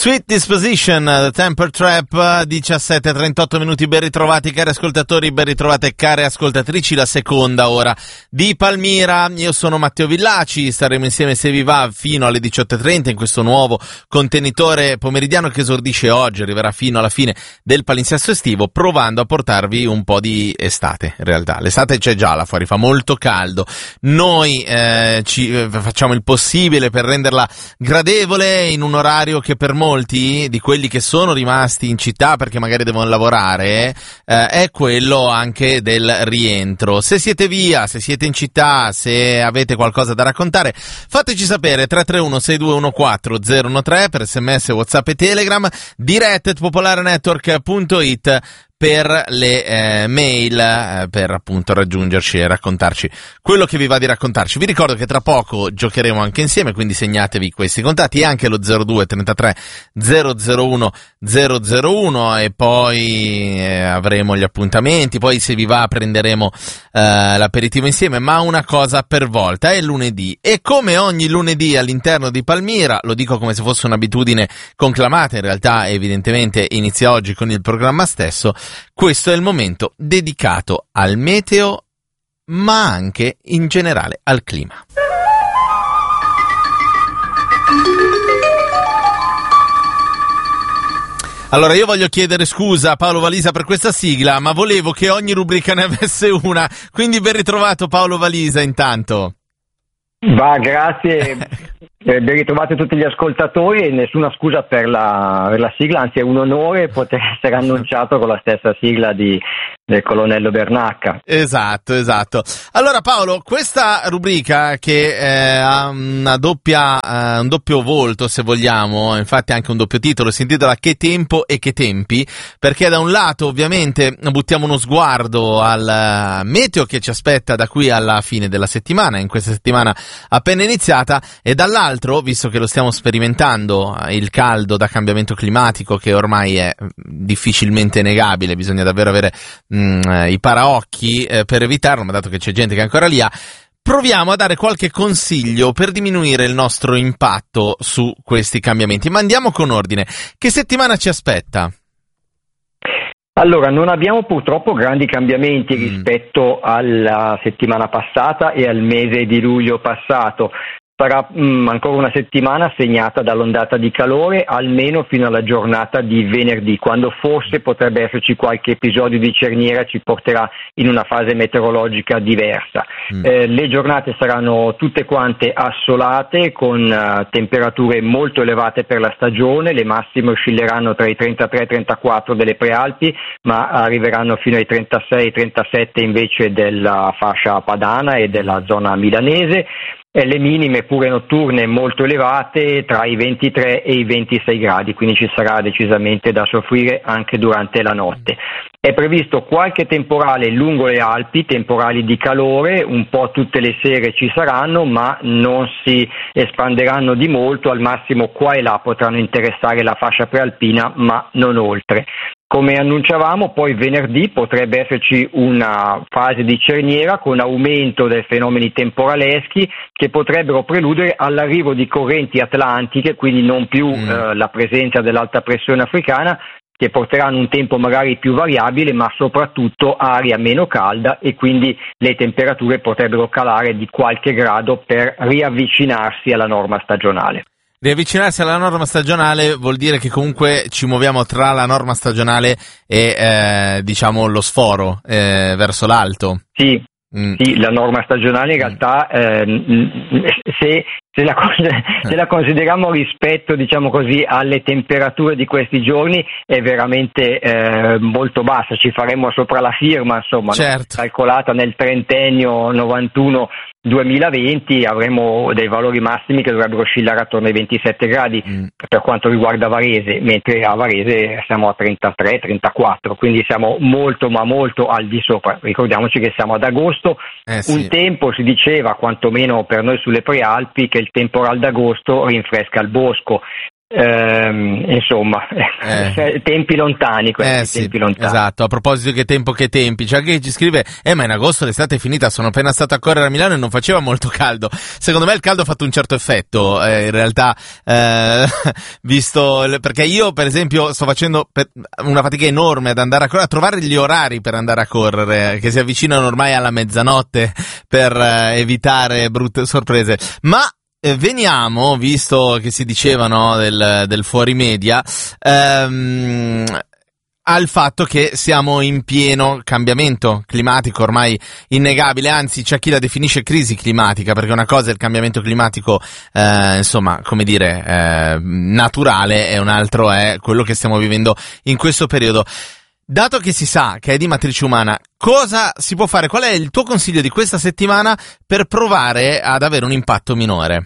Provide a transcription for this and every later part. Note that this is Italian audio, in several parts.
Sweet Disposition, The Temper Trap, 17:38 minuti, ben ritrovati cari ascoltatori, ben ritrovate care ascoltatrici, la seconda ora di Palmira. Io sono Matteo Villaci, staremo insieme, se vi va, fino alle 18:30 in questo nuovo contenitore pomeridiano che esordisce oggi, arriverà fino alla fine del palinsesto estivo, provando a portarvi un po' di estate. In realtà l'estate c'è già là fuori, fa molto caldo, noi facciamo il possibile per renderla gradevole in un orario che per molti di quelli che sono rimasti in città perché magari devono lavorare è quello anche del rientro. Se siete via, se siete in città, se avete qualcosa da raccontare, fateci sapere. 331-6214-013 per SMS, WhatsApp e Telegram, direct@popolarenetwork.it per le mail, per appunto raggiungerci e raccontarci quello che vi va di raccontarci. Vi ricordo che tra poco giocheremo anche insieme, quindi segnatevi questi contatti, e anche lo 02 33 001 001, e poi avremo gli appuntamenti, poi se vi va prenderemo l'aperitivo insieme, ma una cosa per volta. È lunedì, e come ogni lunedì all'interno di Palmira, lo dico come se fosse un'abitudine conclamata, in realtà evidentemente inizia oggi con il programma stesso. Questo è il momento dedicato al meteo, ma anche in generale al clima. Allora, io voglio chiedere scusa a Paolo Valisa per questa sigla, ma volevo che ogni rubrica ne avesse una, quindi ben ritrovato Paolo Valisa intanto. Va, grazie. Ben ritrovati tutti gli ascoltatori, e nessuna scusa per la sigla, anzi è un onore poter essere annunciato con la stessa sigla del colonnello Bernacca. Esatto. Allora Paolo, questa rubrica che ha un doppio volto, se vogliamo, infatti anche un doppio titolo, si intitola Che tempo e che tempi, perché da un lato ovviamente buttiamo uno sguardo al meteo che ci aspetta da qui alla fine della settimana, in questa settimana appena iniziata, e dall'altro, visto che lo stiamo sperimentando, il caldo da cambiamento climatico che ormai è difficilmente negabile, bisogna davvero avere i paraocchi per evitarlo, ma dato che c'è gente che è ancora lì, proviamo a dare qualche consiglio per diminuire il nostro impatto su questi cambiamenti. Ma andiamo con ordine. Che settimana ci aspetta? Allora, non abbiamo purtroppo grandi cambiamenti rispetto alla settimana passata e al mese di luglio passato. Sarà ancora una settimana segnata dall'ondata di calore, almeno fino alla giornata di venerdì, quando forse potrebbe esserci qualche episodio di cerniera, ci porterà in una fase meteorologica diversa. Le giornate saranno tutte quante assolate, con temperature molto elevate per la stagione. Le massime oscilleranno tra i 33 e i 34 delle prealpi, ma arriveranno fino ai 36-37 invece della fascia padana e della zona milanese. E le minime pure notturne molto elevate, tra i 23 e i 26 gradi, quindi ci sarà decisamente da soffrire anche durante la notte. È previsto qualche temporale lungo le Alpi, temporali di calore, un po' tutte le sere ci saranno, ma non si espanderanno di molto, al massimo qua e là potranno interessare la fascia prealpina, ma non oltre. Come annunciavamo, poi venerdì potrebbe esserci una fase di cerniera con aumento dei fenomeni temporaleschi che potrebbero preludere all'arrivo di correnti atlantiche, quindi non più la presenza dell'alta pressione africana, che porteranno un tempo magari più variabile, ma soprattutto aria meno calda, e quindi le temperature potrebbero calare di qualche grado per riavvicinarsi alla norma stagionale. Riavvicinarsi alla norma stagionale vuol dire che comunque ci muoviamo tra la norma stagionale e diciamo lo sforo verso l'alto. Sì, la norma stagionale in realtà se la consideriamo rispetto, diciamo così, alle temperature di questi giorni, è veramente molto bassa. Ci faremo sopra la firma, insomma, certo. Calcolata nel trentennio 91-2020 avremo dei valori massimi che dovrebbero oscillare attorno ai 27 gradi per quanto riguarda Varese, mentre a Varese siamo a 33-34, quindi siamo molto ma molto al di sopra. Ricordiamoci che siamo ad agosto, sì. Un tempo si diceva, quantomeno per noi sulle prealpi, che il temporal d'agosto rinfresca il bosco. insomma, tempi lontani, sì, tempi lontani. Esatto, a proposito che tempi, c'è anche chi ci scrive, ma in agosto l'estate è finita, sono appena stato a correre a Milano e non faceva molto caldo. Secondo me il caldo ha fatto un certo effetto, in realtà, visto, perché io per esempio sto facendo una fatica enorme ad andare a correre, a trovare gli orari per andare a correre, che si avvicinano ormai alla mezzanotte per evitare brutte sorprese, ma veniamo, visto che si diceva, no, del fuori media, al fatto che siamo in pieno cambiamento climatico ormai innegabile, anzi c'è chi la definisce crisi climatica, perché una cosa è il cambiamento climatico insomma, come dire, naturale, e un altro è quello che stiamo vivendo in questo periodo. Dato che si sa che è di matrice umana, cosa si può fare? Qual è il tuo consiglio di questa settimana per provare ad avere un impatto minore?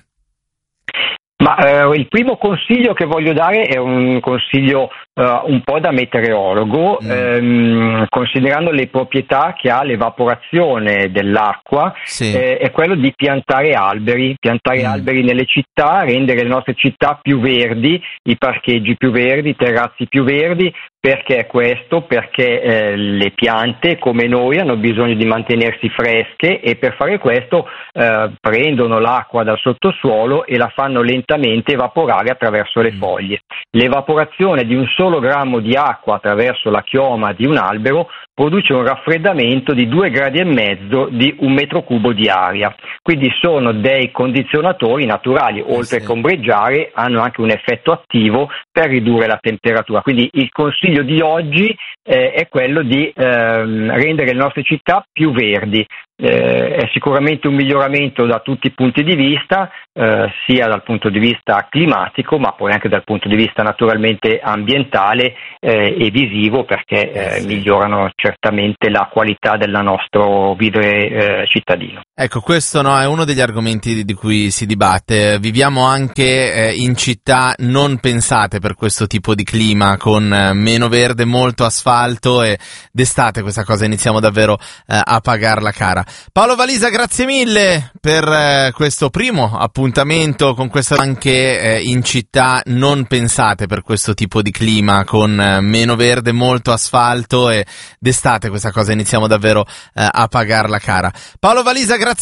Ma il primo consiglio che voglio dare è un consiglio un po' da meteorologo, considerando le proprietà che ha l'evaporazione dell'acqua, sì. È quello di piantare alberi nelle città, rendere le nostre città più verdi, i parcheggi più verdi, i terrazzi più verdi. Perché questo? Perché le piante, come noi, hanno bisogno di mantenersi fresche, e per fare questo prendono l'acqua dal sottosuolo e la fanno lentamente evaporare attraverso le foglie. L'evaporazione di un solo grammo di acqua attraverso la chioma di un albero produce un raffreddamento di 2,5 gradi di un metro cubo di aria. Quindi sono dei condizionatori naturali, oltre che ombreggiare, hanno anche un effetto attivo per ridurre la temperatura. Quindi il consiglio di oggi è quello di rendere le nostre città più verdi. È sicuramente un miglioramento da tutti i punti di vista, sia dal punto di vista climatico, ma poi anche dal punto di vista naturalmente ambientale e visivo, perché migliorano certamente la qualità del nostro vivere cittadino. Ecco, questo è uno degli argomenti di cui si dibatte. Viviamo anche in città non pensate per questo tipo di clima, con meno verde, molto asfalto, e d'estate questa cosa iniziamo davvero a pagarla cara. Paolo Valisa, grazie mille per questo primo appuntamento con questo, anche in città non pensate per questo tipo di clima, con meno verde, molto asfalto, e d'estate questa cosa iniziamo davvero a pagarla cara. Paolo Valisa, grazie